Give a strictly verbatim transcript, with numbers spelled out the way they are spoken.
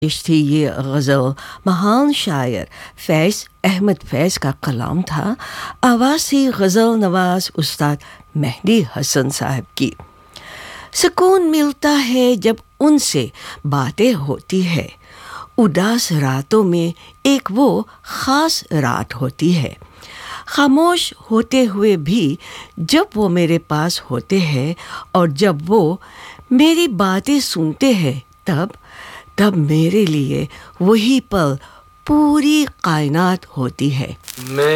पेश थी ये गज़ल महान शायर फैज़ अहमद फैज़ का कलाम था। आवाज़ थी गज़ल नवाज़ उस्ताद मेहदी हसन साहब की। सुकून मिलता है जब उनसे बातें होती है, उदास रातों में एक वो ख़ास रात होती है। खामोश होते हुए भी जब वो मेरे पास होते हैं और जब वो मेरी बातें सुनते हैं तब तब मेरे लिए वही पल पूरी कायनात होती है।